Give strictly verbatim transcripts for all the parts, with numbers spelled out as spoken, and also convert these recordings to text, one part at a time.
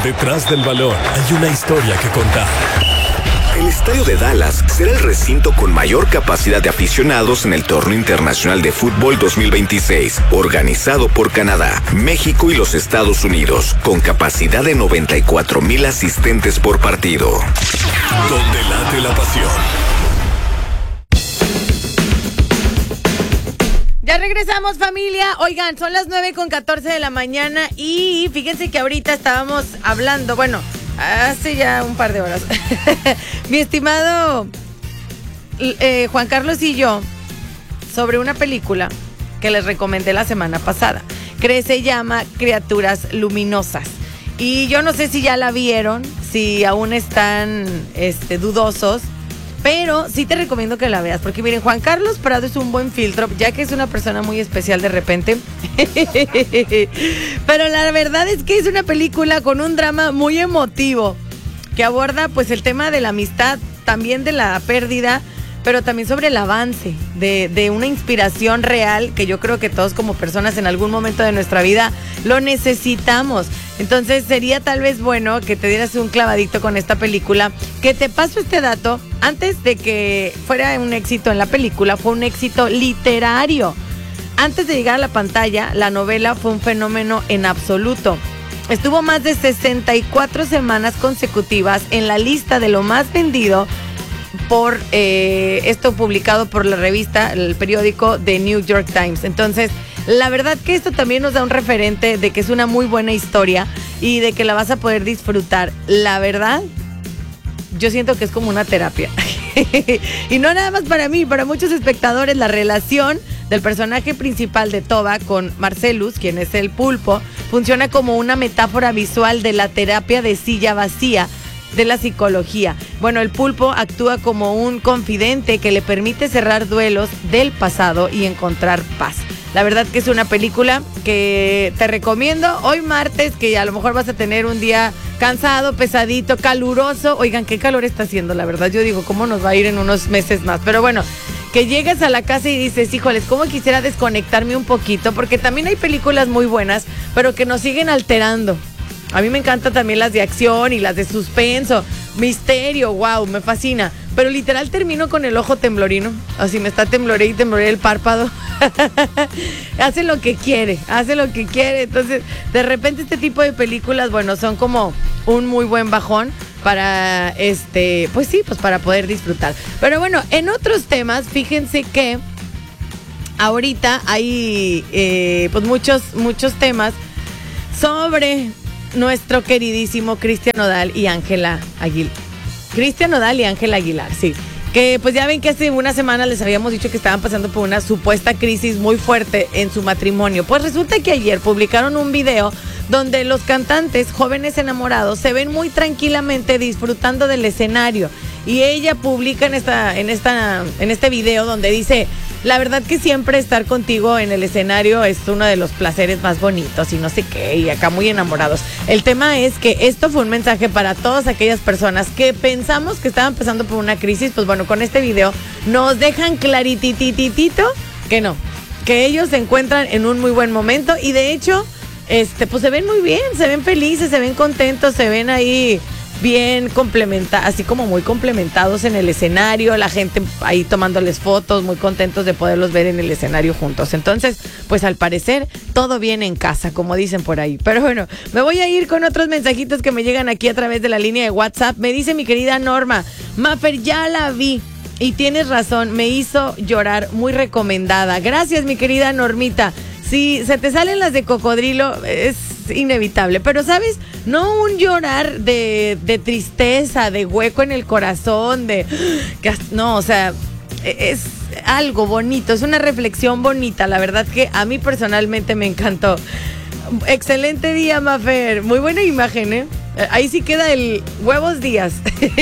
Detrás del balón hay una historia que contar. El estadio de Dallas será el recinto con mayor capacidad de aficionados en el Torneo Internacional de Fútbol dos mil veintiséis, organizado por Canadá, México y los Estados Unidos, con capacidad de noventa y cuatro mil asistentes por partido. Donde late la pasión. Ya regresamos, familia. Oigan, son las nueve con catorce de la mañana y fíjense que ahorita estábamos hablando, bueno, hace ya un par de horas. Mi estimado eh, Juan Carlos y yo, sobre una película que les recomendé la semana pasada, que se llama Criaturas Luminosas. Y yo no sé si ya la vieron, si aún están este, dudosos, pero sí te recomiendo que la veas, porque miren, Juan Carlos Prado es un buen filtro, ya que es una persona muy especial de repente. Pero la verdad es que es una película con un drama muy emotivo, que aborda pues el tema de la amistad, también de la pérdida, pero también sobre el avance de, de una inspiración real que yo creo que todos como personas en algún momento de nuestra vida lo necesitamos. Entonces sería tal vez bueno que te dieras un clavadito con esta película, que te paso este dato. Antes de que fuera un éxito en la película, fue un éxito literario. Antes de llegar a la pantalla, la novela fue un fenómeno en absoluto. Estuvo más de sesenta y cuatro semanas consecutivas en la lista de lo más vendido por eh, esto publicado por la revista, el periódico The New York Times. Entonces, la verdad que esto también nos da un referente de que es una muy buena historia y de que la vas a poder disfrutar. La verdad, yo siento que es como una terapia. Y no nada más para mí, para muchos espectadores, la relación del personaje principal de Toba con Marcellus, quien es el pulpo, funciona como una metáfora visual de la terapia de silla vacía de la psicología. Bueno, el pulpo actúa como un confidente que le permite cerrar duelos del pasado y encontrar paz. La verdad que es una película que te recomiendo hoy martes, que a lo mejor vas a tener un día cansado, pesadito, caluroso. Oigan, qué calor está haciendo, la verdad. Yo digo, ¿cómo nos va a ir en unos meses más? Pero bueno, que llegues a la casa y dices, híjoles, ¿cómo quisiera desconectarme un poquito? Porque también hay películas muy buenas, pero que nos siguen alterando. A mí me encantan también las de acción y las de suspenso, misterio, wow, me fascina. Pero literal termino con el ojo temblorino. Así me está tembloré y tembloré el párpado. Hace lo que quiere, hace lo que quiere. Entonces, de repente este tipo de películas, bueno, son como un muy buen bajón para, este, pues sí, pues para poder disfrutar. Pero bueno, en otros temas, fíjense que ahorita hay, eh, pues muchos, muchos temas sobre nuestro queridísimo Cristian Nodal y Ángela Aguilar. Cristian Nodal y Ángela Aguilar, sí. Que pues ya ven que hace unas semanas les habíamos dicho que estaban pasando por una supuesta crisis muy fuerte en su matrimonio. Pues resulta que ayer publicaron un video donde los cantantes jóvenes enamorados se ven muy tranquilamente disfrutando del escenario. Y ella publica en esta, en esta, en este video donde dice: la verdad que siempre estar contigo en el escenario es uno de los placeres más bonitos y no sé qué, y acá muy enamorados. El tema es que esto fue un mensaje para todas aquellas personas que pensamos que estaban pasando por una crisis. Pues bueno, con este video nos dejan claritititito que no, que ellos se encuentran en un muy buen momento y de hecho, este, pues se ven muy bien, se ven felices, se ven contentos, se ven ahí bien complementados, así como muy complementados en el escenario, la gente ahí tomándoles fotos, muy contentos de poderlos ver en el escenario juntos. Entonces, pues al parecer, todo bien en casa, como dicen por ahí. Pero bueno, me voy a ir con otros mensajitos que me llegan aquí a través de la línea de WhatsApp. Me dice mi querida Norma: Mafer, ya la vi y tienes razón, me hizo llorar, muy recomendada. Gracias, mi querida Normita. Si se te salen las de cocodrilo, es inevitable, pero ¿sabes? No un llorar de, de tristeza, de hueco en el corazón, de... No, o sea, es algo bonito, es una reflexión bonita. La verdad que a mí personalmente me encantó. Excelente día, Mafer. Muy buena imagen, ¿eh? Ahí sí queda el huevos días.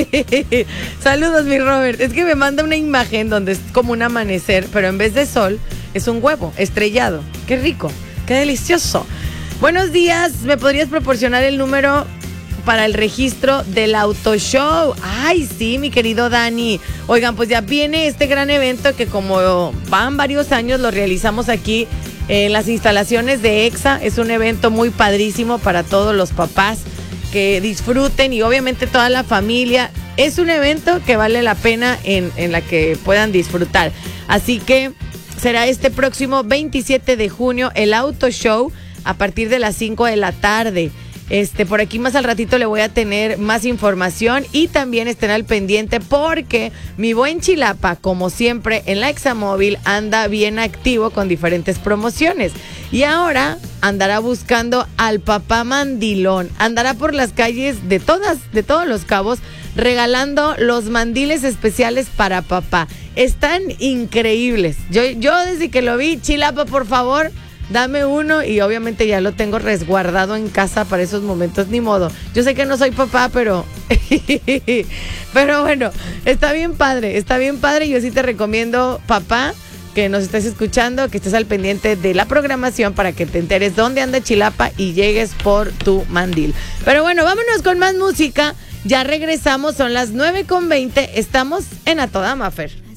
Saludos, mi Robert. Es que me manda una imagen donde es como un amanecer, pero en vez de sol es un huevo estrellado. Qué rico, qué delicioso. Buenos días, ¿me podrías proporcionar el número para el registro del auto show? Ay, sí, mi querido Dani. Oigan, pues ya viene este gran evento que como van varios años lo realizamos aquí en las instalaciones de EXA. Es un evento muy padrísimo para todos los papás que disfruten y obviamente toda la familia. Es un evento que vale la pena en, en la que puedan disfrutar. Así que será este próximo veintisiete de junio el Auto Show a partir de las cinco de la tarde. Este, por aquí más al ratito le voy a tener más información y también estén al pendiente porque mi buen Chilapa, como siempre en la Examóvil, anda bien activo con diferentes promociones y ahora andará buscando al papá mandilón, andará por las calles de todas, de todos los cabos regalando los mandiles especiales para papá. Están increíbles. Yo, yo desde que lo vi, Chilapa, por favor, dame uno y obviamente ya lo tengo resguardado en casa para esos momentos, ni modo. Yo sé que no soy papá, pero pero bueno, está bien padre, está bien padre. Yo sí te recomiendo, papá, que nos estés escuchando, que estés al pendiente de la programación para que te enteres dónde anda Chilapa y llegues por tu mandil. Pero bueno, vámonos con más música. Ya regresamos, son las nueve con veinte, estamos en A Toda Mafer.